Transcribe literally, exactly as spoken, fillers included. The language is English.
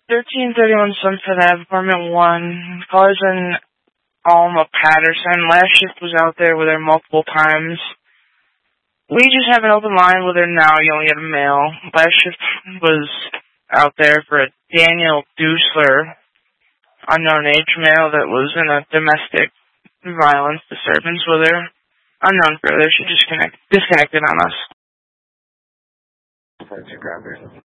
thirteen thirty-one Sunset Ave, apartment one. Callers in Alma Patterson. Last shift was out there with her multiple times. We just have an open line with her now. You only get a male. Last shift was out there for a Daniel Dusler, unknown age male that was in a domestic violence disturbance with her. Unknown further. She just connect, disconnected on us.